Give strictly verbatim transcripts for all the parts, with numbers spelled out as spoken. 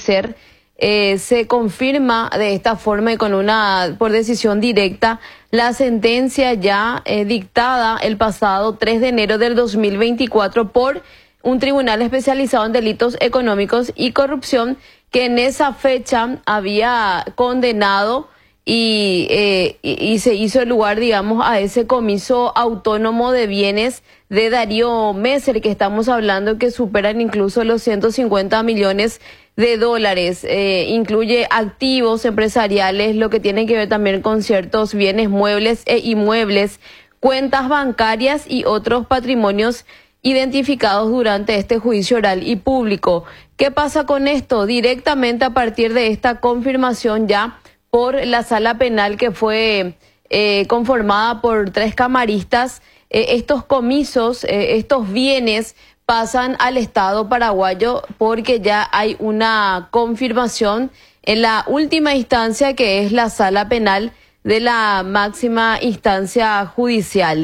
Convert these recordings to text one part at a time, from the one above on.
Meser, eh, se confirma de esta forma y con una, por decisión directa, la sentencia ya eh, dictada el pasado tres de enero del dos mil veinticuatro por un tribunal especializado en delitos económicos y corrupción, que en esa fecha había condenado y, eh, y, y se hizo lugar, digamos, a ese comiso autónomo de bienes de Darío Meser, que estamos hablando que superan incluso los ciento cincuenta millones de dólares. Eh, incluye activos empresariales, lo que tiene que ver también con ciertos bienes muebles e inmuebles, cuentas bancarias y otros patrimonios identificados durante este juicio oral y público. ¿Qué pasa con esto? Directamente a partir de esta confirmación ya por la sala penal que fue eh, conformada por tres camaristas, eh, estos comisos, eh, estos bienes pasan al Estado paraguayo porque ya hay una confirmación en la última instancia, que es la sala penal de la máxima instancia judicial.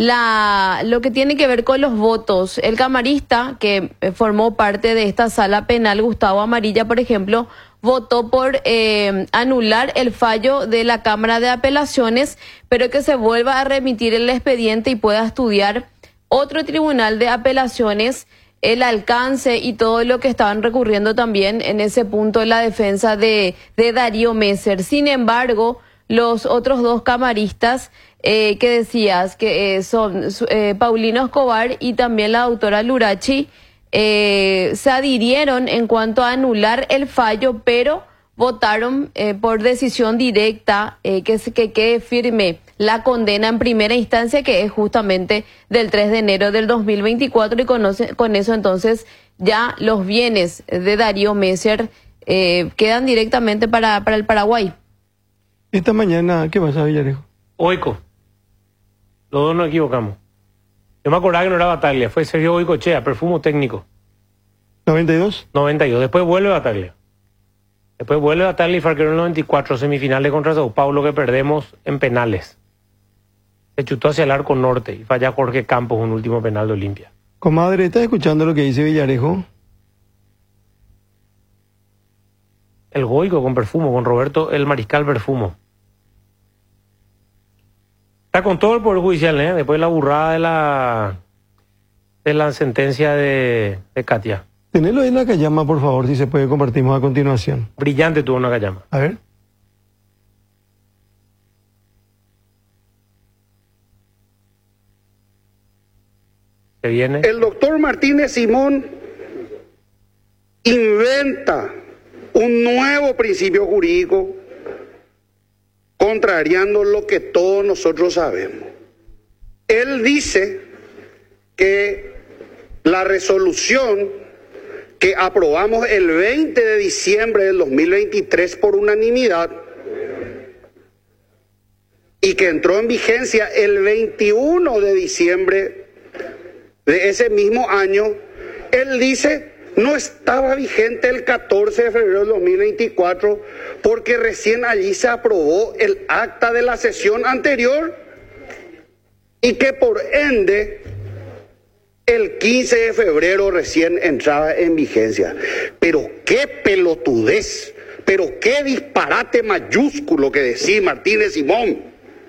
La, lo que tiene que ver con los votos, el camarista que formó parte de esta sala penal, Gustavo Amarilla, por ejemplo, votó por eh, anular el fallo de la Cámara de Apelaciones, pero que se vuelva a remitir el expediente y pueda estudiar otro tribunal de apelaciones el alcance y todo lo que estaban recurriendo también en ese punto la defensa de, de Darío Meser. Sin embargo, los otros dos camaristas eh, que decías que eh, son eh, Paulino Escobar y también la doctora Lurachi, eh, se adhirieron en cuanto a anular el fallo, pero votaron eh, por decisión directa eh, que, que quede firme la condena en primera instancia, que es justamente del tres de enero del dos mil veinticuatro, y con, con eso entonces ya los bienes de Darío Meser eh, quedan directamente para, para el Paraguay. Esta mañana, ¿qué pasa, Villarejo? Oico. Los dos nos equivocamos. Yo me acordaba que no era Bataglia, fue Sergio Oicochea, perfumo técnico. ¿noventa y dos? noventa y dos, después vuelve Bataglia. Después vuelve Bataglia y Farquero en el noventa y cuatro, semifinales contra Sao Paulo, que perdemos en penales. Se chutó hacia el arco norte y falla Jorge Campos, un último penal de Olimpia. Comadre, ¿estás escuchando lo que dice Villarejo? El Goico con Perfumo, con Roberto el Mariscal Perfumo. Está con todo el Poder Judicial, ¿eh? Después de la burrada de la de la sentencia de, de Katia. Tenelo ahí en la callama, por favor, si se puede, compartimos a continuación. Brillante tuvo una callama. A ver. Se viene. El doctor Martínez Simón inventa un nuevo principio jurídico contrariando lo que todos nosotros sabemos. Él dice que la resolución que aprobamos el veinte de diciembre del dos mil veintitrés por unanimidad y que entró en vigencia el veintiuno de diciembre de ese mismo año, él dice no estaba vigente el catorce de febrero del dos mil veinticuatro porque recién allí se aprobó el acta de la sesión anterior y que por ende el quince de febrero recién entraba en vigencia. Pero qué pelotudez, pero qué disparate mayúsculo que decía Martínez Simón.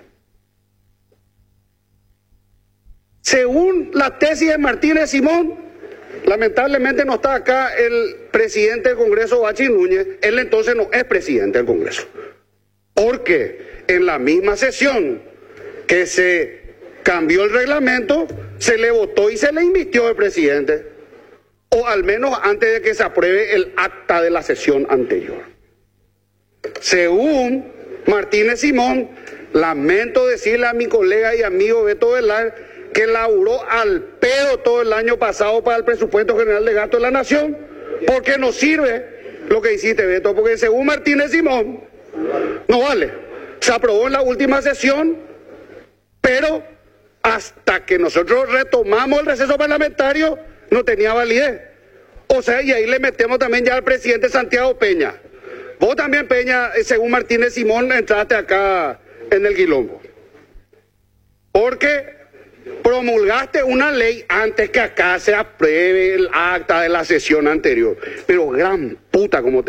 Según la tesis de Martínez Simón, lamentablemente no está acá el presidente del Congreso, Bachi Núñez, él entonces no es presidente del Congreso. Porque en la misma sesión que se cambió el reglamento, se le votó y se le invistió el presidente, o al menos antes de que se apruebe el acta de la sesión anterior. Según Martínez Simón, lamento decirle a mi colega y amigo Beto Velar que laburó al pedo todo el año pasado para el presupuesto general de gasto de la nación, porque no sirve lo que hiciste, Beto, porque según Martínez Simón, no vale. Se aprobó en la última sesión, pero hasta que nosotros retomamos el receso parlamentario, no tenía validez. O sea, y ahí le metemos también ya al presidente Santiago Peña. Vos también, Peña, según Martínez Simón, entraste acá en el quilombo. Porque promulgaste una ley antes que acá se apruebe el acta de la sesión anterior. Pero gran puta como te